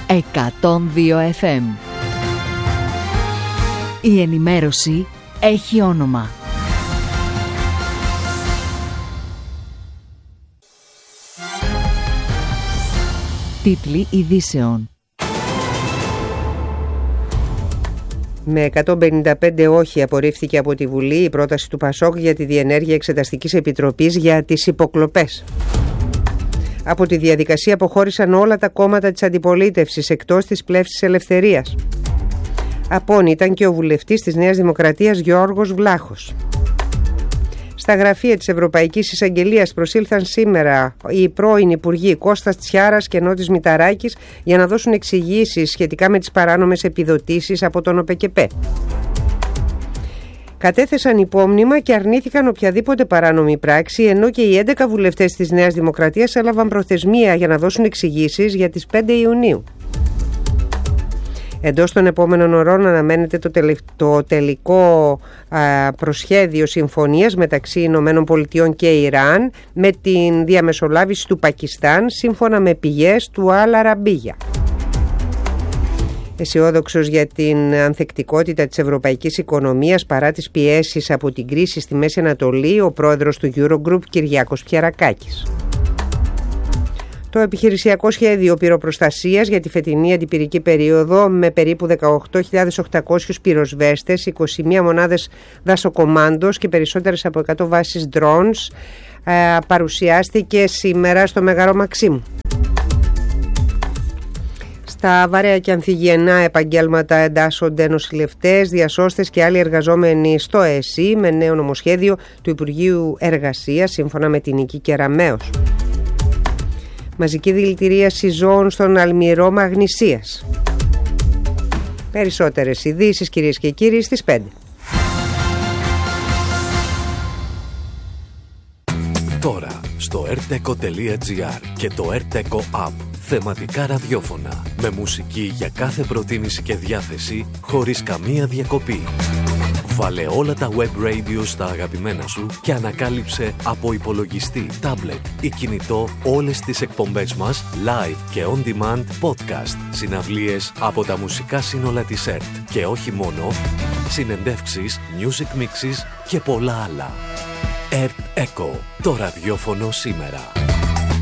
102 FM. Η ενημέρωση έχει όνομα. Τίτλοι ειδήσεων. Με 155 όχι απορρίφθηκε από τη Βουλή η πρόταση του ΠΑΣΟΚ για τη διενέργεια Εξεταστικής Επιτροπής για τις υποκλοπές. Από τη διαδικασία αποχώρησαν όλα τα κόμματα της αντιπολίτευσης εκτός της Πλεύσης Ελευθερίας. Απόν ήταν και ο βουλευτής της Νέας Δημοκρατίας Γιώργος Βλάχος. Στα γραφεία της Ευρωπαϊκής Εισαγγελίας προσήλθαν σήμερα οι πρώην Υπουργοί Κώστας Τσιάρας και Νότης Μηταράκης για να δώσουν εξηγήσεις σχετικά με τις παράνομες επιδοτήσεις από τον ΟΠΕΚΕΠΕ. Κατέθεσαν υπόμνημα και αρνήθηκαν οποιαδήποτε παράνομη πράξη, ενώ και οι 11 βουλευτές της Νέας Δημοκρατίας έλαβαν προθεσμία για να δώσουν εξηγήσεις για τις 5 Ιουνίου. Εντός των επόμενων ωρών αναμένεται το τελικό προσχέδιο συμφωνίας μεταξύ Ηνωμένων Πολιτειών και Ιράν με την διαμεσολάβηση του Πακιστάν, σύμφωνα με πηγές του Αλ Αραμπίγια. Αισιόδοξος για την ανθεκτικότητα της ευρωπαϊκής οικονομίας παρά τις πιέσεις από την κρίση στη Μέση Ανατολή, ο πρόεδρος του Eurogroup Κυριάκος Πιερακάκης. Το επιχειρησιακό σχέδιο πυροπροστασίας για τη φετινή αντιπυρική περίοδο, με περίπου 18.800 πυροσβέστες, 21 μονάδες δασοκομάντος και περισσότερες από 100 βάσεις drones, παρουσιάστηκε σήμερα στο Μέγαρο Μαξίμου. Στα βαρέα και ανθυγιεινά επαγγέλματα εντάσσονται νοσηλευτές, διασώστες και άλλοι εργαζόμενοι στο ΕΣΥ με νέο νομοσχέδιο του Υπουργείου Εργασίας, σύμφωνα με την Νίκη Κεραμέως. Μαζική δηλητηρίαση ζώων στον Αλμυρό Μαγνησίας. Περισσότερες ειδήσεις, κυρίες και κύριοι, στις 5. Τώρα στο rteco.gr και το rteco app. Θεματικά ραδιόφωνα με μουσική για κάθε προτίμηση και διάθεση, χωρίς καμία διακοπή. Βάλε όλα τα web radio στα αγαπημένα σου και ανακάλυψε από υπολογιστή, τάμπλετ ή κινητό όλες τις εκπομπές μας live και on demand podcast, συναυλίες από τα μουσικά σύνολα της ΕΡΤ και όχι μόνο, συνεντεύξεις, music mixes και πολλά άλλα. ΕΡΤ Echo, το ραδιόφωνο σήμερα.